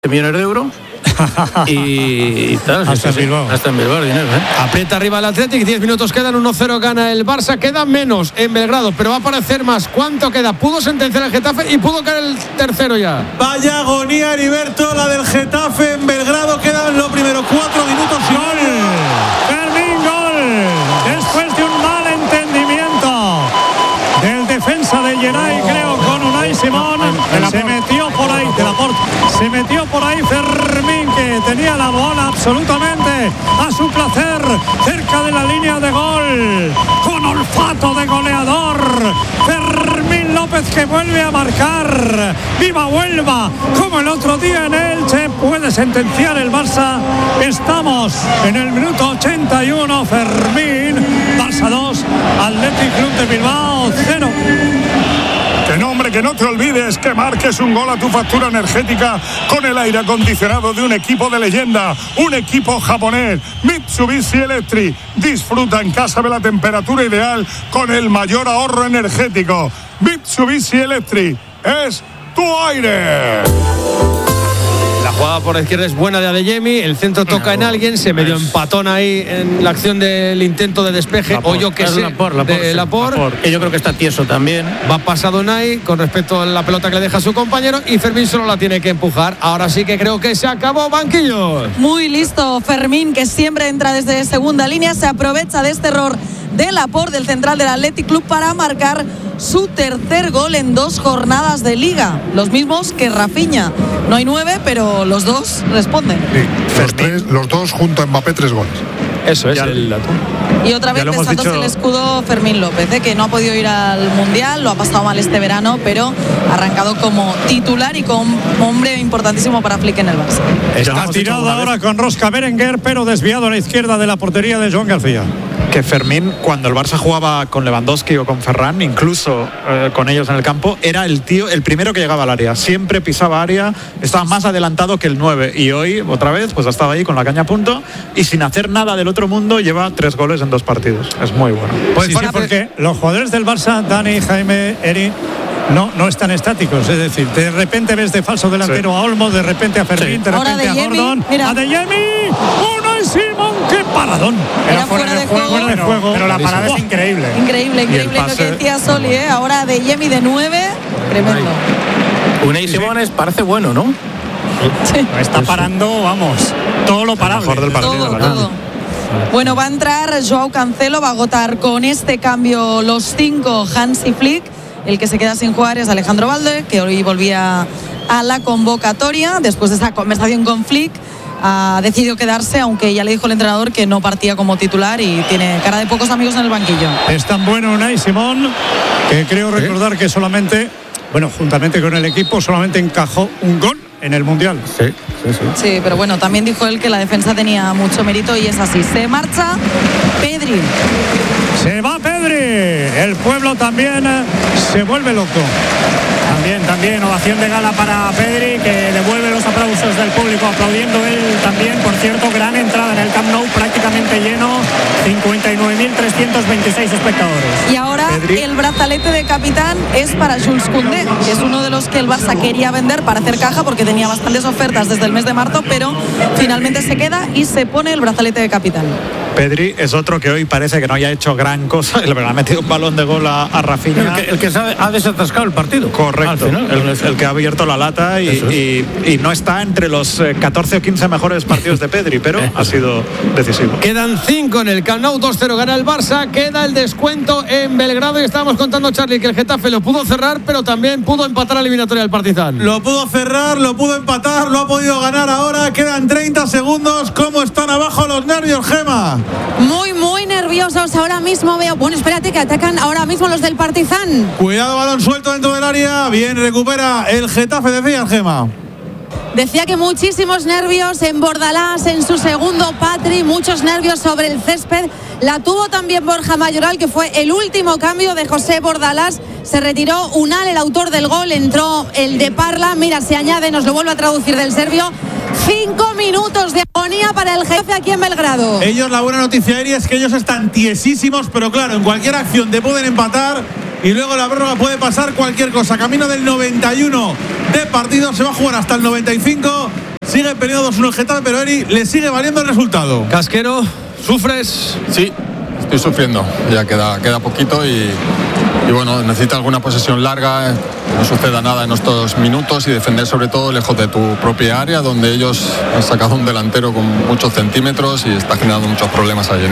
millones de euros y tal, hasta en Bilbao. Hasta en Bilbao, dinero, Aprieta arriba el Athletic, 10 minutos quedan, 1-0 gana el Barça, queda menos en Belgrado, pero va a aparecer más. ¿Cuánto queda? Pudo sentenciar el Getafe y pudo caer el tercero ya. Vaya agonía, Heriberto, la del Getafe en Belgrado. Quedan los primeros 4 minutos y ¡gol! Fermín, gol. Después de un mal entendimiento del defensa de Geray, creo, con Unai Simón, se metió por ahí, de Laporte, se metió por ahí Fermín, que tenía la bola absolutamente a su placer, cerca de la línea de gol, con olfato de goleador. Fermín López, que vuelve a marcar. ¡Viva Huelva! Como el otro día en Elche, puede sentenciar el Barça. Estamos en el minuto 81. Fermín, Barça 2, Athletic Club de Bilbao 0. Que no, hombre, que no te olvides que marques un gol a tu factura energética con el aire acondicionado de un equipo de leyenda, un equipo japonés, Mitsubishi Electric. Disfruta en casa de la temperatura ideal con el mayor ahorro energético. Mitsubishi Electric es tu aire. La jugada por la izquierda es buena de Adeyemi, el centro toca en alguien, se medio empatón ahí en la acción del intento de despeje, Laporte, o yo que sé, de Laporte, que yo creo que está tieso también. Va pasado Unai con respecto a la pelota que le deja a su compañero y Fermín solo la tiene que empujar. Ahora sí que creo que se acabó, banquillos. Muy listo Fermín, que siempre entra desde segunda línea, se aprovecha de este error de Laporte, del central del Athletic Club, para marcar su tercer gol en 2 jornadas de Liga, los mismos que Rafinha. No hay 9, pero los dos responden. Sí, los dos junto a Mbappé 3 goles. Eso es ya el dato. Y otra vez besándose el escudo Fermín López, que no ha podido ir al Mundial, lo ha pasado mal este verano, pero ha arrancado como titular y como hombre importantísimo para Flick en el Barça. Está tirado ahora con Rosca Berenguer, pero desviado a la izquierda de la portería de Joan García. Que Fermín, cuando el Barça jugaba con Lewandowski o con Ferran, incluso con ellos en el campo, era el primero que llegaba al área. Siempre pisaba área, estaba más adelantado que el 9. Y hoy, otra vez, pues ha estado ahí con la caña a punto y sin hacer nada del otro mundo, lleva 3 goles en 2 partidos. Es muy bueno. Pues sí, porque los jugadores del Barça, Dani, Jaime, Eri, no están estáticos. Es decir, de repente ves de falso delantero a Olmo, de repente a Fermín, de repente a Gordon, a Adeyemi, Unai Simón, ¡qué paradón! Era fuera de juego. Pero la parada es increíble. Increíble lo que decía Soli, Ahora Adeyemi de 9, tremendo. Unai Simón parece bueno, ¿no? Sí. Está parando, vamos, todo lo parable. Mejor del partido, Todo. Bueno, va a entrar Joao Cancelo, va a agotar con este cambio los 5 Hansi Flick. El que se queda sin jugar es Alejandro Balde, que hoy volvía a la convocatoria después de esa conversación con Flick. Ha decidido quedarse, aunque ya le dijo el entrenador que no partía como titular y tiene cara de pocos amigos en el banquillo. Es tan bueno Unai Simón que creo recordar que solamente, juntamente con el equipo, solamente encajó un gol en el Mundial. Sí, pero bueno, también dijo él que la defensa tenía mucho mérito y es así. Se marcha Pedri. Se va Pedri. El pueblo también se vuelve loco. También, ovación de gala para Pedri, que devuelve los aplausos del público, aplaudiendo él también. Por cierto, gran entrada en el Camp Nou, prácticamente lleno, 59.326 espectadores. Y ahora Pedri. El brazalete de capitán es para Jules Koundé, que es uno de los que el Barça quería vender para hacer caja, porque tenía bastantes ofertas desde el mes de marzo, pero finalmente se queda y se pone el brazalete de capitán. Pedri es otro que hoy parece que no haya hecho gran cosa. Le ha metido un balón de gol a Rafinha. El que ha desatascado el partido. Correcto. El que ha abierto la lata y no está entre los 14 o 15 mejores partidos de Pedri, pero ha sido decisivo. Quedan 5 en el Camp Nou, 2-0 gana el Barça. Queda el descuento en Belgrado y estábamos contando, Charlie, que el Getafe lo pudo cerrar, pero también pudo empatar la eliminatoria del Partizan. Lo pudo cerrar, lo pudo empatar, lo ha podido ganar ahora. Quedan 30 segundos. ¿Cómo están abajo los nervios, Gema? Muy nerviosos ahora mismo. Veo, espérate, que atacan ahora mismo los del Partizan. Cuidado, balón suelto dentro del área. Bien, recupera el Getafe, decía el Gema. Decía que muchísimos nervios en Bordalás, en su segundo Patri, muchos nervios sobre el césped. La tuvo también Borja Mayoral, que fue el último cambio de José Bordalás. Se retiró Unal, el autor del gol, entró el de Parla. Mira, se añade, nos lo vuelvo a traducir del serbio, 5 minutos de agonía para el jefe aquí en Belgrado. Ellos, la buena noticia, Eri, es que ellos están tiesísimos, pero claro, en cualquier acción te pueden empatar y luego la prórroga puede pasar cualquier cosa. Camino del 91 de partido, se va a jugar hasta el 95. sigue perdiendo 2-1 el Getafe, pero Eri le sigue valiendo el resultado. Casquero, ¿sufres? Sí, estoy sufriendo. Ya queda poquito y bueno, necesita alguna posesión larga, no suceda nada en estos minutos y defender sobre todo lejos de tu propia área, donde ellos han sacado un delantero con muchos centímetros y está generando muchos problemas allí.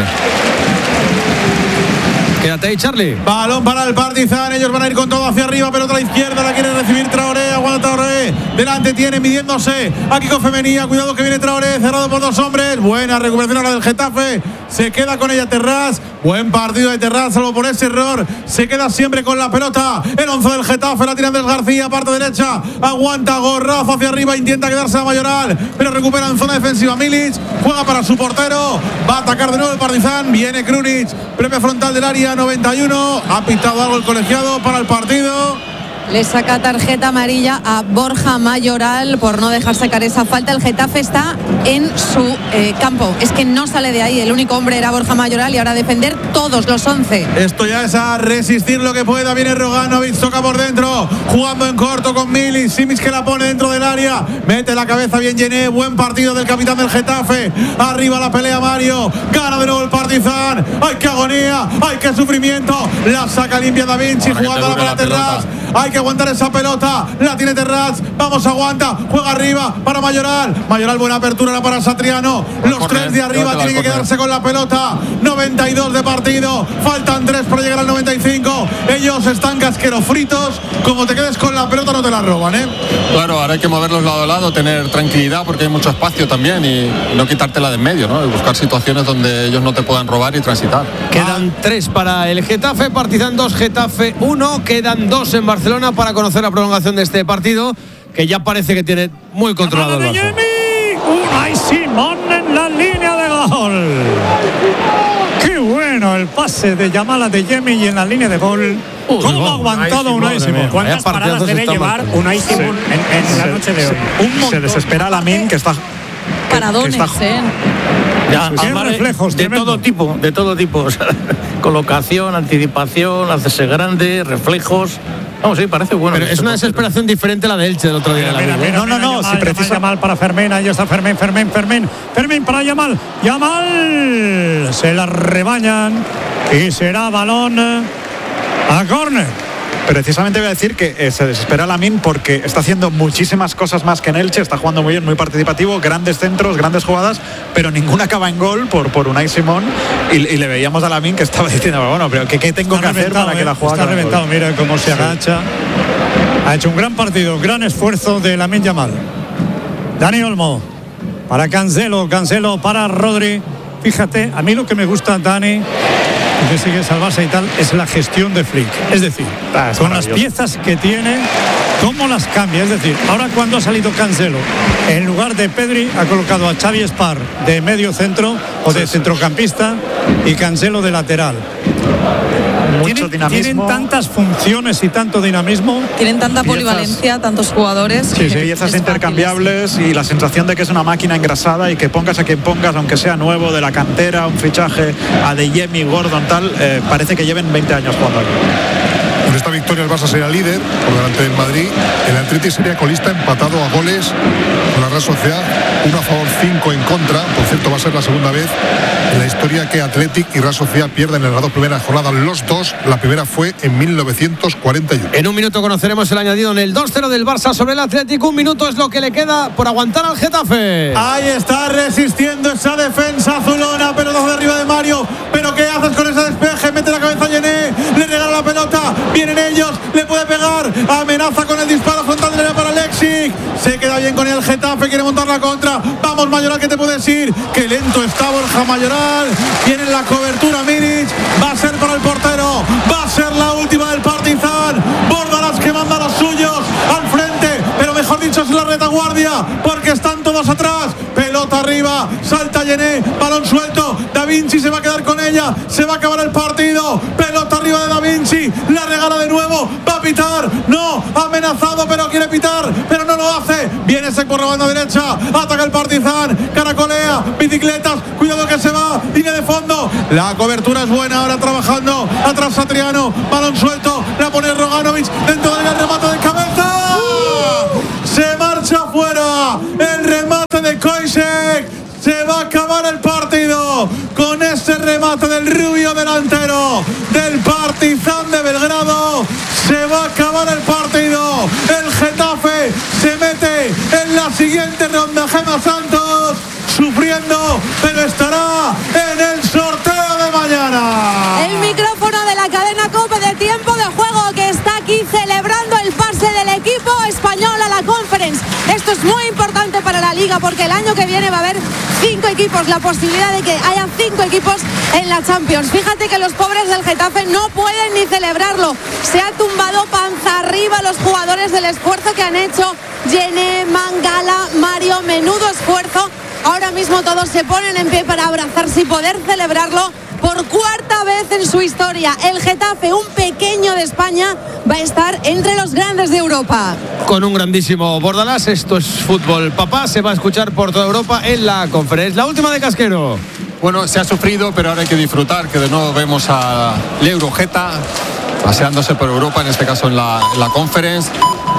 Quédate ahí, Charlie. Balón para el Partizan, ellos van a ir con todo hacia arriba, pero otra izquierda la quiere recibir Traoré, aguanta Traoré, delante tiene midiéndose aquí con Femenía, cuidado que viene Traoré, cerrado por 2 hombres, buena recuperación ahora del Getafe, se queda con ella Terrás, buen partido de Terrás, salvo por ese error, se queda siempre con la pelota, el 11 del Getafe, la tira Andrés García, parte derecha, aguanta Gorrazo hacia arriba, intenta quedarse a Mayoral, pero recupera en zona defensiva Milic, juega para su portero, va a atacar de nuevo el Partizan, viene Krunic, premio frontal del área, 91, ha pitado algo el colegiado para el partido. Le saca tarjeta amarilla a Borja Mayoral por no dejar sacar esa falta. El Getafe está en su campo. Es que no sale de ahí. El único hombre era Borja Mayoral y ahora a defender todos los 11. Esto ya es a resistir lo que pueda. Viene Roganovic, toca por dentro, jugando en corto con Milic. Simic que la pone dentro del área. Mete la cabeza bien Llené. Buen partido del capitán del Getafe. Arriba la pelea Mario. Gana de nuevo el Partizan. ¡Ay, qué agonía! ¡Ay, qué sufrimiento! La saca limpia Da Vinci, jugando para Terrás. Hay que aguantar esa pelota, la tiene Terrats, vamos, aguanta, juega arriba para Mayoral, buena apertura para Satriano, los 3 de arriba tienen que quedarse con la pelota, 92 de partido, faltan 3 para llegar al 95, ellos están casqueros fritos, como te quedes con la pelota no te la roban, Claro, ahora hay que moverlos lado a lado, tener tranquilidad porque hay mucho espacio también y no quitártela de en medio, ¿no? Y buscar situaciones donde ellos no te puedan robar y transitar. Quedan 3 para el Getafe, Partizan 2, Getafe 1, quedan 2 en Barcelona para conocer la prolongación de este partido, que ya parece que tiene muy controlado el Barça. Unai Simón en la línea de gol. Qué bueno el pase de Yamal a Adeyemi y en la línea de gol. ¿Cómo ha aguantado Unai Simón? ¿Cuántas paradas debe llevar Unai Simón en la noche de hoy? Se desespera Lamine, que está... Paradones, Ya, reflejos de todo tipo, o sea, colocación, anticipación, hacerse grande, reflejos. Vamos, sí, parece bueno. Pero es una desesperación diferente a la de Elche del otro día. No, si precisa Yamal para Fermín, ahí está Fermín para Yamal. Yamal se la rebañan y será balón a córner. Precisamente voy a decir que se desespera Lamine porque está haciendo muchísimas cosas más que en Elche, está jugando muy bien, muy participativo, grandes centros, grandes jugadas, pero ninguna acaba en gol por Unai Simón y le veíamos a Lamine que estaba diciendo, bueno, pero ¿qué tengo que hacer para que la jugada está reventado? Mira cómo se agacha. Ha hecho un gran partido, gran esfuerzo de Lamine Yamal. Dani Olmo para Cancelo para Rodri. Fíjate, a mí lo que me gusta, Dani, que sigue salvarse y tal, es la gestión de Flick. Es decir, con las piezas que tiene, cómo las cambia. Es decir, ahora cuando ha salido Cancelo, en lugar de Pedri, ha colocado a Xavi Espar de medio centro o de centrocampista y Cancelo de lateral. Mucho dinamismo. Tienen tantas funciones y tanto dinamismo. Tienen tanta polivalencia, tantos jugadores. Sí, piezas intercambiables y la sensación de que es una máquina engrasada y que pongas a quien pongas, aunque sea nuevo, de la cantera, un fichaje a Adeyemi, Gordon, tal, parece que lleven 20 años jugando aquí. Con esta victoria el Barça sería líder por delante del Madrid. El Athletic sería colista empatado a goles con la Real Sociedad, 1 a favor, 5 en contra. Por cierto, va a ser la segunda vez en la historia que Athletic y Real Sociedad pierden en las 2 primeras jornadas los dos. La primera fue en 1941. En un minuto conoceremos el añadido en el 2-0 del Barça sobre el Athletic. Un minuto es lo que le queda por aguantar al Getafe. Ahí está resistiendo esa defensa azulona, pelotazo de arriba de Mario. Pero ¿qué haces con ese despeje? Mete la cabeza a Llené, le regala la pelota, vienen ellos, le puede pegar, amenaza con el disparo frontal de área para Leipzig. Se queda bien con el Getafe, quiere montar la contra. Vamos, Mayoral, que te puedes ir. Qué lento está Borja Mayoral. Tiene la cobertura Milic. Va a ser para el portero. Va a ser la última del Partizan. Bordalás que manda a los suyos al frente, pero mejor dicho es la retaguardia, porque están todos atrás. Pelota arriba, salta Llené, balón suelto. Da Vinci se va a quedar con ella. Se va a acabar el partido. Pelota arriba de Da Vinci. La regala de nuevo. Va a pitar. No, amenazado, pero quiere pitar, pero no lo hace. Viene ese por la banda derecha. Ataca el Partizan. Caracolea. Bicicletas. Cuidado que se va. Línea de fondo. La cobertura es buena. Ahora trabajando. Atrás Satriano. Balón suelto. La pone Roganovic. Dentro del remate de cabeza. Se marcha fuera. El remate Se va a acabar el partido con ese remate del rubio delantero del Partizan de Belgrado. Se va a acabar el partido. El Getafe se mete en la siguiente ronda. Gemma Santos sufriendo, pero estará en el sorteo de mañana. El micrófono de la cadena COPE de Tiempo de Juego, que está aquí celebrando el pase del equipo español a la Conference. Esto es muy importante para la Liga, porque el año que viene va a haber 5 equipos, la posibilidad de que haya 5 equipos en la Champions. Fíjate que los pobres del Getafe no pueden ni celebrarlo. Se ha tumbado panza arriba los jugadores del esfuerzo que han hecho. Yené, Mangala, Mario, menudo esfuerzo. Ahora mismo todos se ponen en pie para abrazarse y poder celebrarlo por cuarta vez en su historia. El Getafe, un pequeño de España, va a estar entre los grandes de Europa. Con un grandísimo Bordalás, esto es fútbol, papá, se va a escuchar por toda Europa en la Conference. La última de Casquero. Bueno, se ha sufrido, pero ahora hay que disfrutar, que de nuevo vemos a Eurogeta paseándose por Europa, en este caso en la Conference.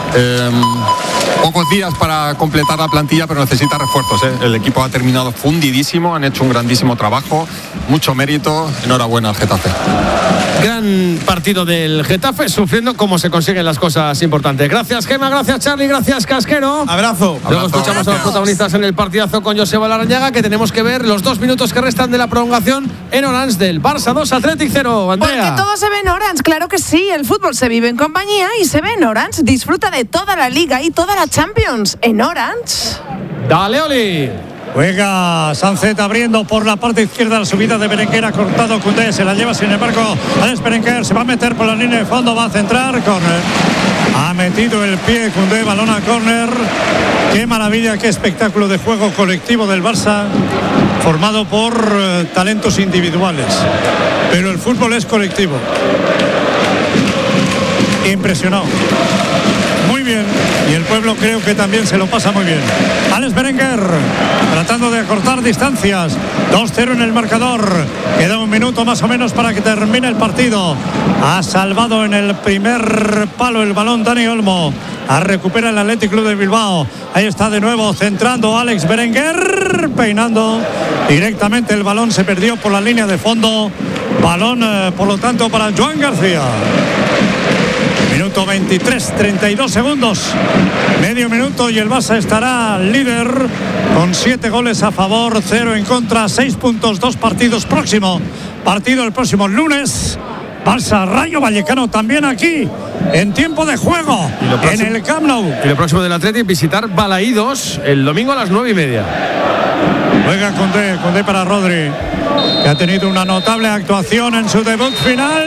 Pocos días para completar la plantilla, pero necesita refuerzos, ¿eh? El equipo ha terminado fundidísimo, han hecho un grandísimo trabajo, mucho mérito, enhorabuena al Getafe. Gran partido del Getafe, sufriendo como se consiguen las cosas importantes. Gracias, Gemma, gracias, Charlie, gracias, Casquero. Abrazo. Luego escuchamos a los protagonistas en el partidazo con Joseba Larrañaga, que tenemos que ver los 2 minutos que restan de la prolongación en Orange del Barça 2, Athletic 0. Andrea. Porque todo se ve en Orange, claro que sí. El fútbol se vive en compañía y se ve en Orange. Disfruta de toda la Liga y toda la Champions en Orange. Dale, Oli. Juega Sancet abriendo por la parte izquierda la subida de Berenguer, ha cortado Koundé, se la lleva sin embargo Alex Berenguer, se va a meter por la línea de fondo, va a centrar, córner. Ha metido el pie Koundé, balón a córner. Qué maravilla, qué espectáculo de juego colectivo del Barça, formado por talentos individuales. Pero el fútbol es colectivo. Impresionado. Muy bien, y el pueblo creo que también se lo pasa muy bien. Alex Berenguer tratando de acortar distancias. 2-0 en el marcador. Queda un minuto más o menos para que termine el partido. Ha salvado en el primer palo el balón Dani Olmo. Recupera el Athletic Club de Bilbao. Ahí está de nuevo centrando Alex Berenguer, peinando directamente el balón, se perdió por la línea de fondo. Balón por lo tanto para Joan García. Minuto 23, 32 segundos. Medio minuto y el Barça estará líder con 7 goles a favor, 0 en contra, 6 puntos, 2 partidos. Próximo partido el próximo lunes. Barça Rayo Vallecano también aquí en tiempo de juego en el Camp Nou. Y lo próximo del Athletic, visitar Balaídos el domingo a las 9:30. Juega Koundé para Rodri, que ha tenido una notable actuación en su debut final.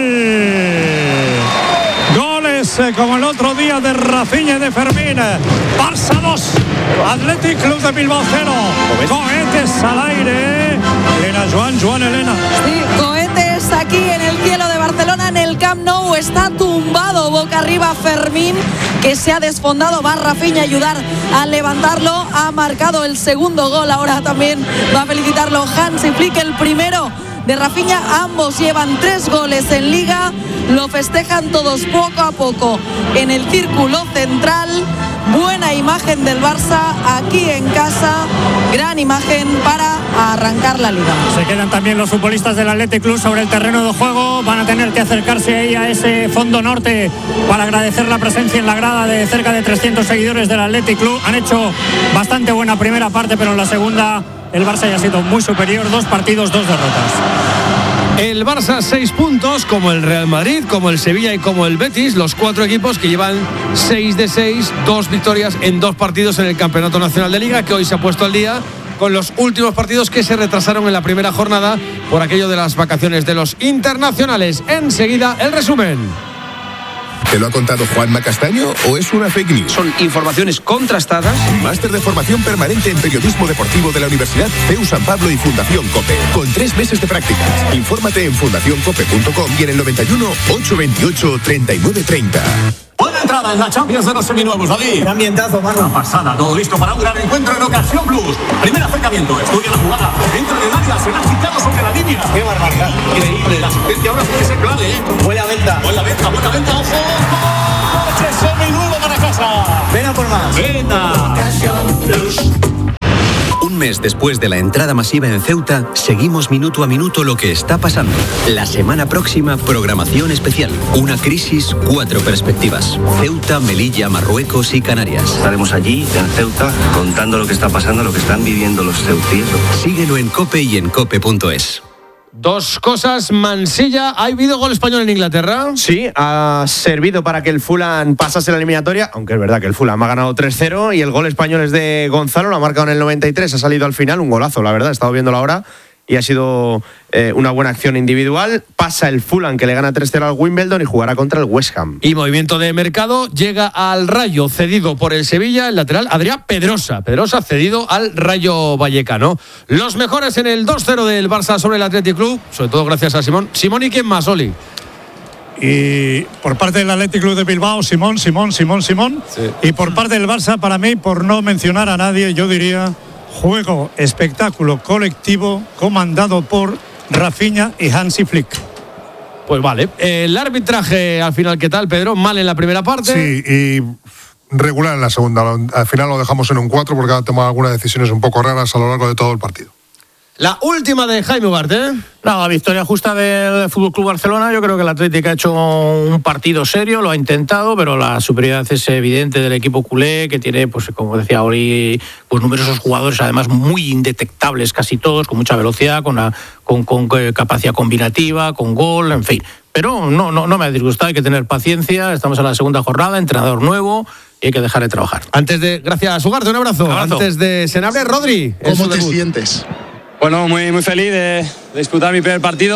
Goles como el otro día de Rafinha y de Fermín. Barça 2, Athletic Club de Bilbao 0. Cohetes al aire. Elena, Joan Elena. Sí, cohetes aquí en el cielo de Barcelona, en el Camp Nou. Está tumbado boca arriba Fermín, que se ha desfondado. Va Rafinha a ayudar a levantarlo. Ha marcado el segundo gol. Ahora también va a felicitarlo Hansi Flick, el primero de Rafinha. Ambos llevan 3 goles en Liga. Lo festejan todos poco a poco en el círculo central. Buena imagen del Barça aquí en casa. Gran imagen para arrancar la Liga. Se quedan también los futbolistas del Athletic Club sobre el terreno de juego. Van a tener que acercarse ahí a ese fondo norte para agradecer la presencia en la grada de cerca de 300 seguidores del Athletic Club. Han hecho bastante buena primera parte, pero en la segunda el Barça ya ha sido muy superior. 2 partidos, 2 derrotas. El Barça 6 puntos, como el Real Madrid, como el Sevilla y como el Betis, los 4 equipos que llevan 6 de 6, 2 victorias en 2 partidos en el Campeonato Nacional de Liga, que hoy se ha puesto al día con los últimos partidos que se retrasaron en la primera jornada por aquello de las vacaciones de los internacionales. Enseguida el resumen. ¿Te lo ha contado Juanma Castaño o es una fake news? Son informaciones contrastadas. Máster de formación permanente en periodismo deportivo de la Universidad CEU San Pablo y Fundación COPE, con 3 meses de prácticas. Infórmate en fundacioncope.com y en el 91 828 3930. Buena entrada en la Champions de los seminuevos, David. Qué ambientazo, mano. Una pasada, todo listo para un gran encuentro en Ocasión Plus. Primer acercamiento, estudia la jugada. Entra en el área, se la han quitado sobre la línea. Qué barbaridad. Increíble, la asistencia ahora puede ser clave, ¿eh? Buena venta. Buena venta, ojo. Coche seminuevo para casa. Ven a por más. Venta. Un mes después de la entrada masiva en Ceuta, seguimos minuto a minuto lo que está pasando. La semana próxima, programación especial. Una crisis, 4 perspectivas. Ceuta, Melilla, Marruecos y Canarias. Estaremos allí, en Ceuta, contando lo que está pasando, lo que están viviendo los ceutíes. Síguelo en COPE y en COPE.es. Dos cosas, Mansilla. ¿Ha habido gol español en Inglaterra? Sí, ha servido para que el Fulham pasase la eliminatoria, aunque es verdad que el Fulham ha ganado 3-0 y el gol español es de Gonzalo, lo ha marcado en el 93, ha salido al final, un golazo, la verdad, he estado viendo la hora y ha sido una buena acción individual. Pasa el Fulham, que le gana 3-0 al Wimbledon y jugará contra el West Ham. Y movimiento de mercado, llega al Rayo, cedido por el Sevilla, el lateral Adrián Pedrosa. Pedrosa cedido al Rayo Vallecano. Los mejores en el 2-0 del Barça sobre el Athletic Club, sobre todo gracias a Simón. Simón, ¿y quién más, Oli? Y por parte del Athletic Club de Bilbao, Simón. Sí. Y por parte del Barça, para mí, por no mencionar a nadie, yo diría juego, espectáculo colectivo comandado por Rafinha y Hansi Flick. Pues vale. El arbitraje al final, ¿qué tal, Pedro? Mal en la primera parte. Sí, y regular en la segunda. Al final lo dejamos en un 4 porque ha tomado algunas decisiones un poco raras a lo largo de todo el partido. La última de Jaime Ugarte. La victoria justa del FC Barcelona. Yo creo que el Atlético ha hecho un partido serio, lo ha intentado, pero la superioridad es evidente del equipo culé, que tiene, pues como decía Ori, pues numerosos jugadores, además muy indetectables casi todos, con mucha velocidad, con capacidad combinativa, con gol, en fin. Pero no me ha disgustado, hay que tener paciencia. Estamos en la segunda jornada, entrenador nuevo, y hay que dejar de trabajar. Gracias, Ugarte, un abrazo. Antes de Senabre, Rodri. ¿Cómo te sientes? Bueno, muy feliz de disputar mi primer partido.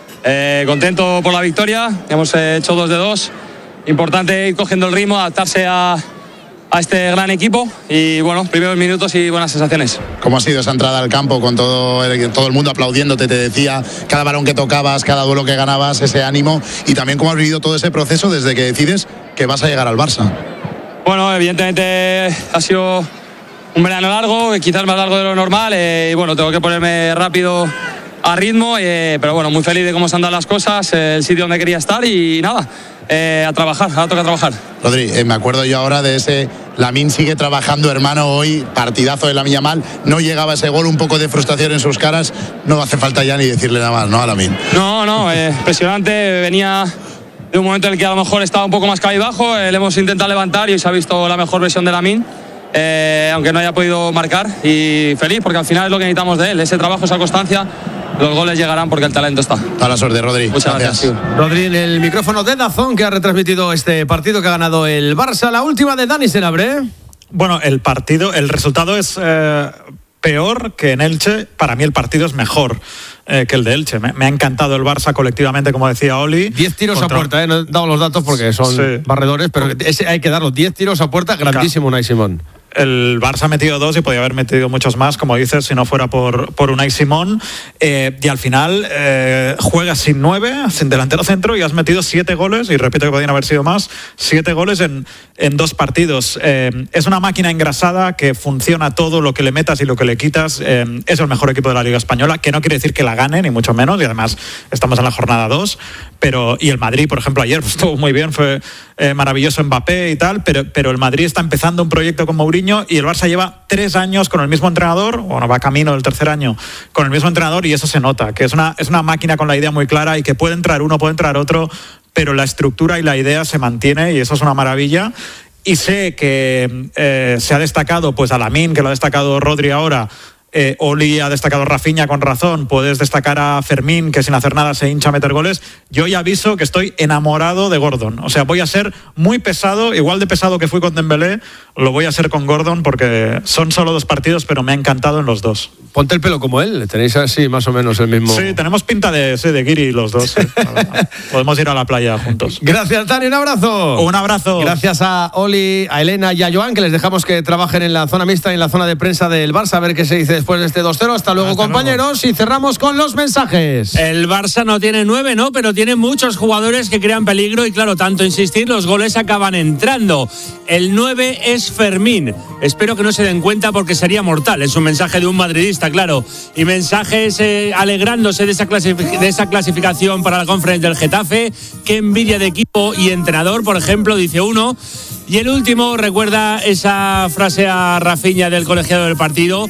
Contento por la victoria. Hemos hecho 2 de 2. Importante ir cogiendo el ritmo, adaptarse a este gran equipo. Y bueno, primeros minutos y buenas sensaciones. ¿Cómo ha sido esa entrada al campo con todo el mundo aplaudiéndote? Te decía, cada balón que tocabas, cada duelo que ganabas, ese ánimo. Y también cómo has vivido todo ese proceso desde que decides que vas a llegar al Barça. Bueno, evidentemente ha sido un verano largo, quizás más largo de lo normal, y bueno, tengo que ponerme rápido a ritmo, pero bueno, muy feliz de cómo se han dado las cosas, el sitio donde quería estar y nada, a trabajar, ahora toca trabajar. Rodri, me acuerdo yo ahora de ese Lamine sigue trabajando, hermano, hoy, partidazo de Lamine Yamal, no llegaba ese gol, un poco de frustración en sus caras, no hace falta ya ni decirle nada más, ¿no, a Lamine? No, impresionante, venía de un momento en el que a lo mejor estaba un poco más cabizbajo, le hemos intentado levantar y hoy se ha visto la mejor versión de Lamine. Aunque no haya podido marcar, y feliz porque al final es lo que necesitamos de él, ese trabajo, esa constancia. Los goles llegarán porque el talento está. A la suerte, Rodri. Muchas gracias. Rodri en el micrófono de DAZN, que ha retransmitido este partido que ha ganado el Barça. La última de Dani Senabre. Bueno, el resultado es peor que en Elche. Para mí el partido es mejor que el de Elche. Me ha encantado el Barça colectivamente, como decía Oli. 10 tiros a puerta, no he dado los datos porque son barredores, pero ese hay que darlos. 10 tiros a puerta, grandísimo, Unai Simón. El Barça ha metido 2 y podía haber metido muchos más, como dices, si no fuera por Unai Simón. Y al final juegas sin 9, sin delantero centro, y has metido 7 goles, y repito que podían haber sido más, 7 goles en 2 partidos. Es una máquina engrasada que funciona todo, lo que le metas y lo que le quitas. Es el mejor equipo de la Liga Española, que no quiere decir que la gane, ni mucho menos, y además estamos en la jornada 2. Y el Madrid, por ejemplo, ayer estuvo muy bien, fue maravilloso Mbappé y tal, pero el Madrid está empezando un proyecto con Mourinho y el Barça lleva 3 años con el mismo entrenador, bueno, va camino del 3er año con el mismo entrenador, y eso se nota, que es una máquina con la idea muy clara y que puede entrar uno, puede entrar otro, pero la estructura y la idea se mantiene, y eso es una maravilla. Y sé que se ha destacado pues a Lamine, que lo ha destacado Rodri ahora. Oli ha destacado Rafinha con razón, puedes destacar a Fermín, que sin hacer nada se hincha a meter goles. Yo ya aviso que estoy enamorado de Gordon, o sea, voy a ser muy pesado, igual de pesado que fui con Dembélé, lo voy a ser con Gordon, porque son solo 2 partidos, pero me ha encantado en los 2. Ponte el pelo como él, tenéis así más o menos el mismo. Sí, tenemos pinta de guiri los dos, sí. Podemos ir a la playa juntos. Gracias, Dani, un abrazo. Un abrazo. Gracias a Oli, a Elena y a Joan, que les dejamos que trabajen en la zona mixta y en la zona de prensa del Barça, a ver qué se dice después de este 2-0. Hasta luego, compañeros, y cerramos con los mensajes. El Barça no tiene 9, ¿no? Pero tiene muchos jugadores que crean peligro y claro, tanto insistir, los goles acaban entrando. El 9 es Fermín. Espero que no se den cuenta porque sería mortal. Es un mensaje de un madridista, claro. Y mensajes alegrándose de esa clasificación para la Conference del Getafe. Qué envidia de equipo y entrenador, por ejemplo, dice uno. Y el último recuerda esa frase a Rafinha del colegiado del partido.